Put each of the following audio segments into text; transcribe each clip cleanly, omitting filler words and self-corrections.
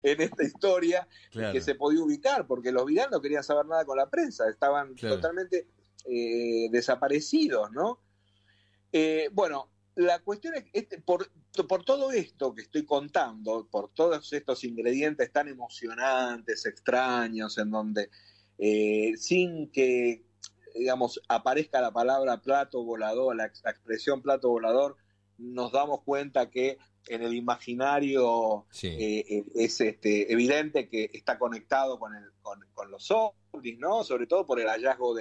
en esta historia Claro, que se podía ubicar, porque los Vidal no querían saber nada con la prensa, estaban claro. totalmente desaparecidos, ¿no? Bueno, la cuestión es, por todo esto que estoy contando, por todos estos ingredientes tan emocionantes, extraños, en donde sin que, digamos, aparezca la palabra plato volador, la expresión plato volador, nos damos cuenta que en el imaginario Sí, es evidente que está conectado con los ovnis, ¿no? Sobre todo por el hallazgo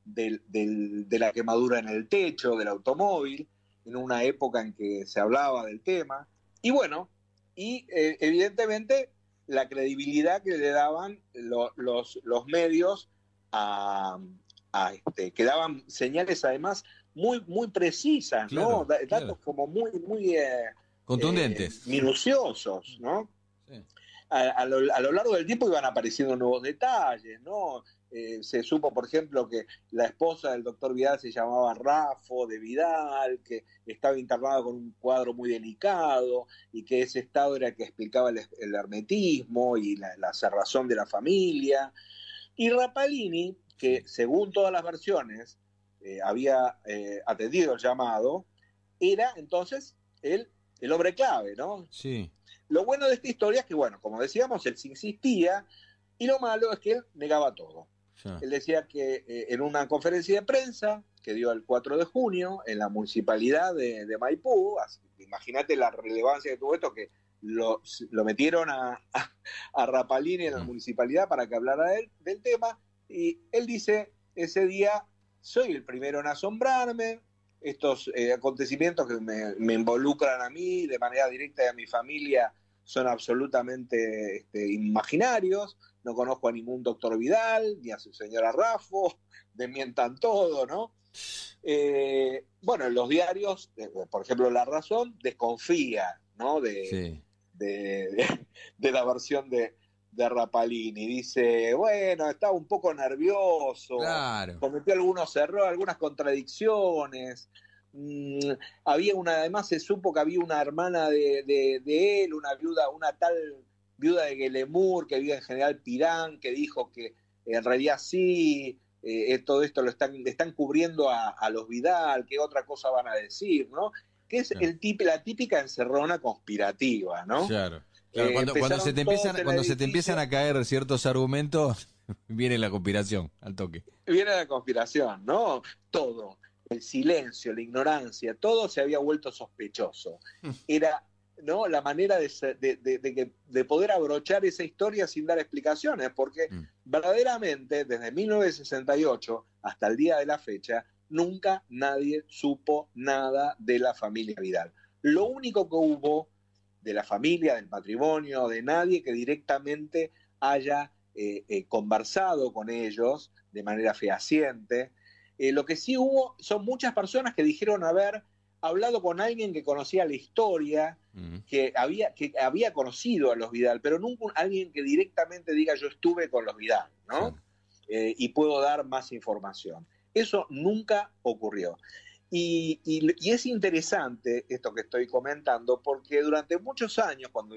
de la quemadura en el techo del automóvil, en una época en que se hablaba del tema. Y bueno, evidentemente la credibilidad que le daban los medios a, que daban señales además muy precisas, ¿no? claro, claro. Datos como muy Contundentes. minuciosos, ¿no? Sí. A lo largo del tiempo iban apareciendo nuevos detalles, ¿no? Se supo, por ejemplo, que la esposa del doctor Vidal se llamaba Rafo de Vidal, que estaba internada con un cuadro muy delicado y que ese estado era el que explicaba el hermetismo y la cerrazón de la familia. Y Rapalini, que Sí, según todas las versiones había atendido el llamado, era entonces el hombre clave, ¿no? sí, Lo bueno de esta historia es que, bueno, como decíamos, él sí insistía, y lo malo es que él negaba todo. ya. Él decía que en una conferencia de prensa que dio el 4 de junio en la municipalidad de Maipú, imagínate la relevancia que tuvo esto, que lo metieron a Rapalini en la Mm. municipalidad para que hablara del tema, y él dice ese día, soy el primero en asombrarme, estos acontecimientos que me involucran a mí de manera directa y a mi familia son absolutamente imaginarios, no conozco a ningún doctor Vidal, ni a su señora Raffo, desmientan todo, ¿no? Bueno, en los diarios, por ejemplo, La Razón desconfía, ¿no? Sí, De la versión de Rapalini. Dice, bueno, estaba un poco nervioso, claro. cometió algunos errores, algunas contradicciones. Había además se supo que había una hermana de él, una viuda, una tal viuda de Guelemur, que vive en General Pirán, que dijo que en realidad sí, todo esto le están cubriendo a los Vidal, qué otra cosa van a decir, ¿no? Que es Claro. la típica encerrona conspirativa, ¿no? Claro. Claro, Empezaron todos en el cuando se te empiezan edificio, a caer ciertos argumentos, viene la conspiración al toque. viene la conspiración, ¿no? Todo, el silencio, la ignorancia, todo se había vuelto sospechoso. Era, ¿no? La manera de poder abrochar esa historia sin dar explicaciones, porque Mm. verdaderamente desde 1968 hasta el día de la fecha, nunca nadie supo nada de la familia Vidal. Lo único que hubo de la familia, del patrimonio, de nadie que directamente haya conversado con ellos de manera fehaciente. Lo que sí hubo son muchas personas que dijeron haber hablado con alguien que conocía la historia, Mm. que había conocido a los Vidal, pero nunca alguien que directamente diga yo estuve con los Vidal, ¿no? Claro. Y puedo dar más información. Eso nunca ocurrió. Y es interesante esto que estoy comentando porque durante muchos años, cuando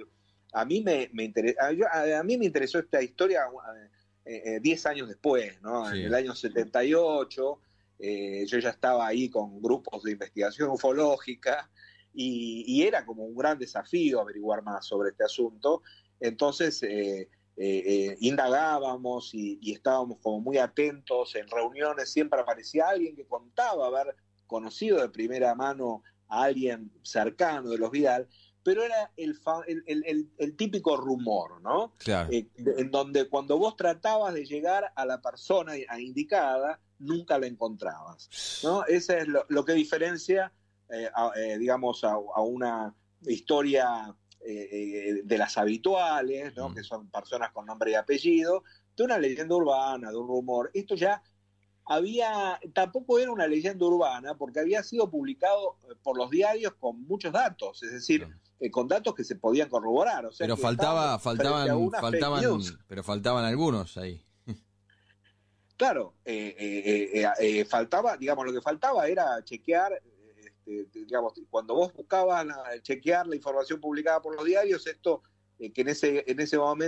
a mí me interesó esta historia 10 años después, ¿no? En el Sí. año 78, yo ya estaba ahí con grupos de investigación ufológica y era como un gran desafío averiguar más sobre este asunto. Entonces, indagábamos y estábamos como muy atentos en reuniones, siempre aparecía alguien que contaba haber conocido de primera mano a alguien cercano de los Vidal, pero era el típico rumor, ¿no? Claro. En donde cuando vos tratabas de llegar a la persona indicada, nunca la encontrabas, ¿no? Ese es lo que diferencia, digamos, a una historia de las habituales, ¿no? Mm. Que son personas con nombre y apellido, de una leyenda urbana, de un rumor. Esto ya tampoco era una leyenda urbana porque había sido publicado por los diarios con muchos datos, es decir, Claro. con datos que se podían corroborar, o sea Pero que estábamos frente a una fake news. faltaban algunos ahí. Claro, faltaba, digamos, lo que faltaba era chequear, digamos, cuando vos buscabas chequear la información publicada por los diarios, esto que en ese momento